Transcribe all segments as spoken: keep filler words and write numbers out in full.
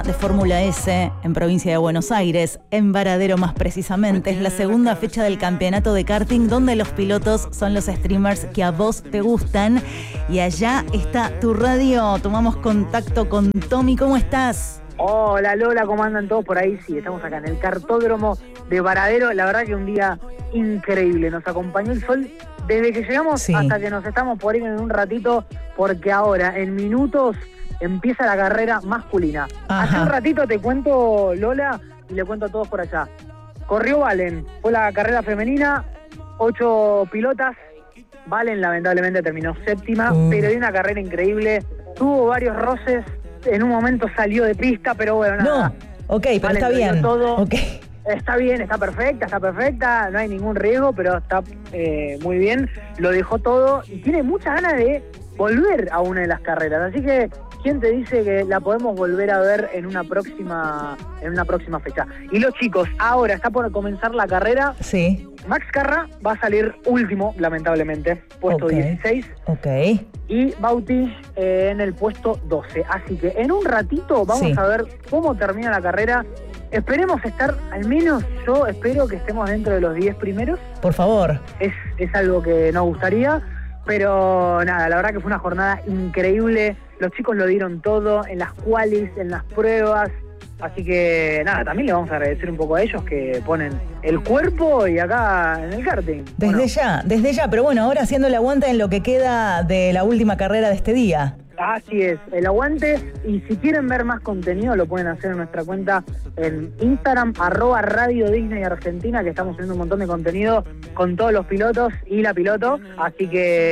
de Fórmula S en provincia de Buenos Aires, en Varadero más precisamente. Es la segunda fecha del campeonato de karting donde los pilotos son los streamers que a vos te gustan. Y allá está tu radio. Tomamos contacto con Tommy. ¿Cómo estás? Hola Lola, ¿cómo andan todos por ahí? Sí, estamos acá en el kartódromo de Varadero. La verdad que un día increíble. Nos acompañó el sol desde que llegamos sí. hasta que nos estamos por ir en un ratito, porque ahora, en minutos, empieza la carrera masculina. Ajá. Hace un ratito te cuento, Lola, y le cuento a todos por allá. Corrió Valen, fue la carrera femenina, ocho pilotas. Valen lamentablemente terminó séptima, uh. pero dio una carrera increíble. Tuvo varios roces, en un momento salió de pista, pero bueno, nada. No, ok, pero Valen está bien. Todo. Okay. Está bien, está perfecta, está perfecta, no hay ningún riesgo, pero está eh, muy bien. Lo dejó todo y tiene muchas ganas de volver a una de las carreras. Así que, ¿quién te dice que la podemos volver a ver en una próxima en una próxima fecha? Y los chicos, ahora está por comenzar la carrera. Sí. Max Carra va a salir último, lamentablemente, puesto okay. dieciséis. Ok. Y Bauti eh, en el puesto doce. Así que en un ratito vamos sí. a ver cómo termina la carrera. Esperemos estar, al menos yo espero que estemos dentro de los diez primeros. Por favor. Es, es algo que nos gustaría, pero nada, la verdad que fue una jornada increíble. Los chicos lo dieron todo en las qualis, en las pruebas. Así que nada, también le vamos a agradecer un poco a ellos que ponen el cuerpo y acá en el karting. Desde bueno. ya, desde ya, pero bueno, ahora haciendo el aguante en lo que queda de la última carrera de este día. Así es, el aguante. Y si quieren ver más contenido lo pueden hacer en nuestra cuenta en Instagram, arroba Radio Disney Argentina, que estamos subiendo un montón de contenido con todos los pilotos y la piloto. Así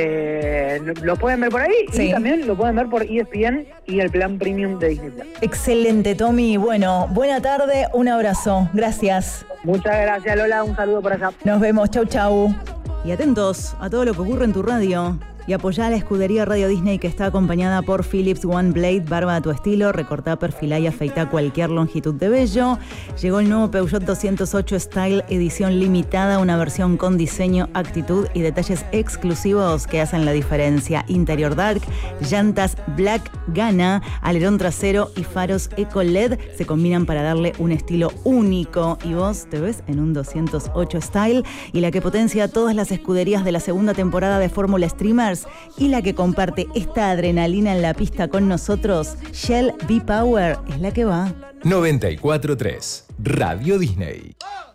que lo pueden ver por ahí sí. y también lo pueden ver por E S P N y el plan premium de Disney Plus. Excelente, Tommy. Bueno, buena tarde, un abrazo. Gracias. Muchas gracias, Lola. Un saludo por allá. Nos vemos. Chau, chau. Y atentos a todo lo que ocurre en tu radio. Y apoyá a la escudería Radio Disney, que está acompañada por Philips One Blade, barba a tu estilo, recortá, perfilá y afeitá cualquier longitud de vello. Llegó el nuevo Peugeot doscientos ocho Style, edición limitada, una versión con diseño, actitud y detalles exclusivos que hacen la diferencia. Interior dark, llantas Black Gana, alerón trasero y faros Eco L E D se combinan para darle un estilo único. Y vos te ves en un doscientos ocho Style, y la que potencia a todas las escuderías de la segunda temporada de Fórmula Streamers y la que comparte esta adrenalina en la pista con nosotros, Shell V-Power, es la que va. noventa y cuatro punto tres Radio Disney.